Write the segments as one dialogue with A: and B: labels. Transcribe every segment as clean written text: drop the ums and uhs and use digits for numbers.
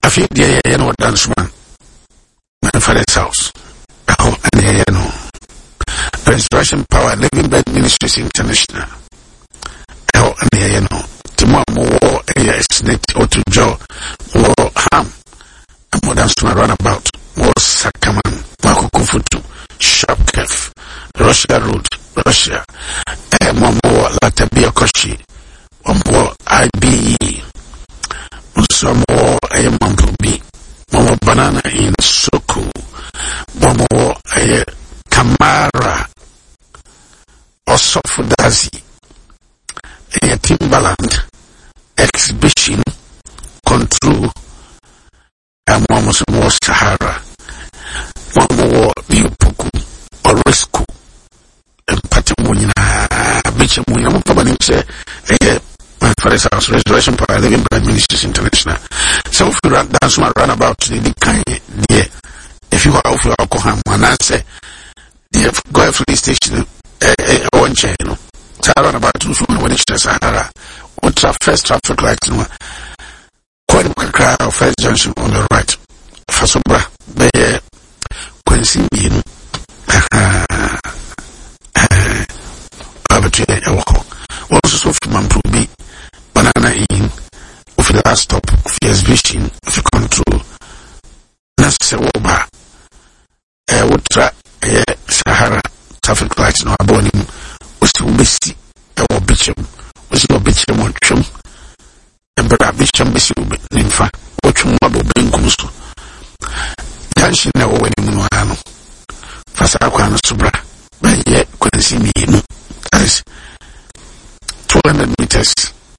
A: feel dear, you know, dance man. My father's house. And you know, Restoration Power Living Bread Ministries International. And you know, tomorrow, a snake or to Joe, or ham, and more than to runabout, more Sakaman, Makufutu, Sharp Kef, Russia Road, Russia, and one more Latabia Koshi, one more IBE, some more a Mampubi, one more banana in Soku, one more a Kamara, also for Dazi, a Timbaland exhibition control, and one was more Sahara, one more Biupuku or Rescue, and Patamunia, Bichamunia, Pabanese, my father's house, Restoration Power Living Bread Ministries International. So if you dance my runabout today, the kind, dear, if you are off your alcohol, and I say, dear, go to the station, one channel. Run about 2 when it's Sahara. What's our first traffic light? Quite a crowd of First Junction on the right. Fasobra, Bay, Quincy, also from Mampubi, Banana Inn, of the last stop, of the exhibition, of the control. Nasawoba, Ultra, Sahara, traffic lights, no aboning. Was to Missy, or Bicham, was your Bicham or Chum, and Brother Bicham Bissy, Nympha, or Chumabo Benguso. Yanshi never went in Muano. Fasaquana Subra, but yet couldn't see me, that is 200 meters.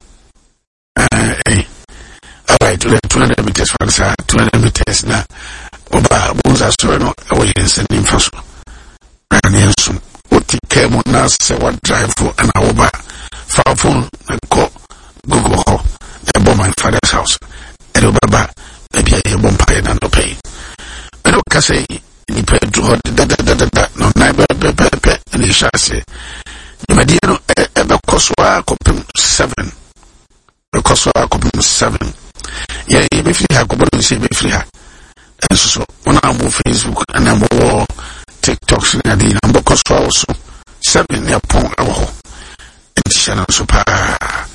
A: Alright, 200 meters for the 200 meters now. Oba, Boza Sorano, away in sending Faso. Ranianson. Came on us, say what drive for an hour, phone and call Google Hall, about my father's house, and Obaba, maybe I have one pay and no pay. I don't say, you pay to hold no neighbor, and he shall say, you may dear, ever Coswa copim 7. The Coswa copim 7. Yeah, if you have to say, if you have. And so, when I move Facebook and I move TikToks and the number Coswa also. 7 near Pong, and Shannon Super.